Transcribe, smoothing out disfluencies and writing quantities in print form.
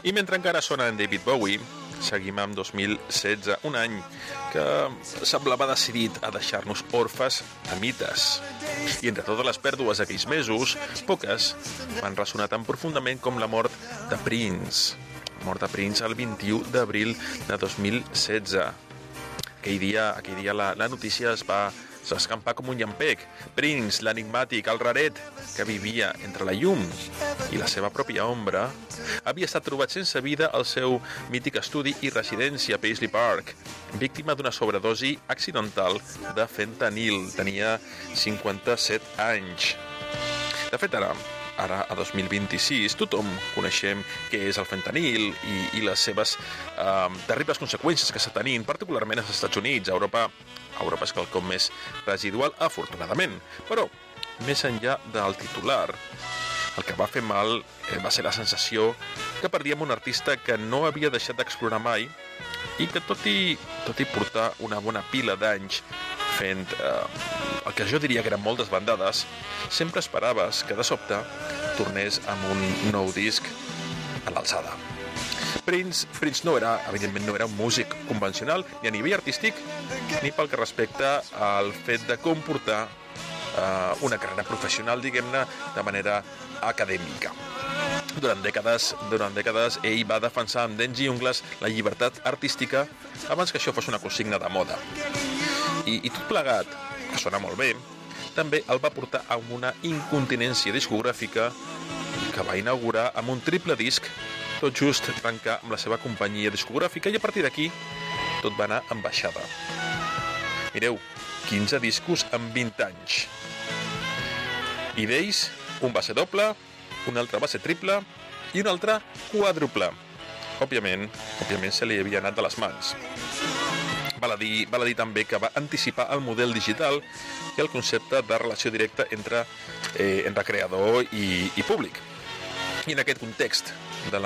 I mentre encara sona en David Bowie, seguim amb 2016, un any que semblava decidit a deixar-nos orfes de mites. I entre totes les pèrdues d'aquells mesos, poques van ressonar tan profundament com la mort de Prince. Mort de Prince el 21 d'abril de 2016. Aquell dia la notícia es va escampar com un llampec. Prince, l'enigmàtic, el raret, que vivia entre la llum i la seva pròpia ombra, havia estat trobat sense vida al seu mític estudi i residència a Paisley Park, víctima d'una sobredosi accidental de fentanil. Tenia 57 anys. De fet, ara a 2026, tothom coneixem què és el fentanil i les seves terribles conseqüències que està tenint, particularment als Estats Units. A Europa és quelcom més residual, afortunadament. Però, més enllà del titular, el que va fer mal va ser la sensació que perdíem un artista que no havia deixat d'explorar mai i que tot i portar una bona pila d'anys fent el que jo diria que eren moltes bandades, sempre esperaves que de sobte tornés amb un nou disc a l'alçada. Prince evidentment no era un músic convencional ni a nivell artístic ni pel que respecta al fet de comportar una carrera professional, diguem-ne, de manera acadèmica. Durant dècades ell va defensar amb dents i ungles la llibertat artística abans que això fos una consigna de moda. I tot plegat, que sona molt bé, també el va portar a una incontinència discogràfica que va inaugurar amb un triple disc, tot just trencar amb la seva companyia discogràfica, i a partir d'aquí tot va anar en baixada. Mireu, 15 discos en 20 anys. I d'ells, un va ser doble, un altre va ser triple i un altre quàdruple. Òbviament se li havia anat de les mans. Val a dir també que va anticipar el model digital i el concepte de relació directa entre creador i públic. I en aquest context de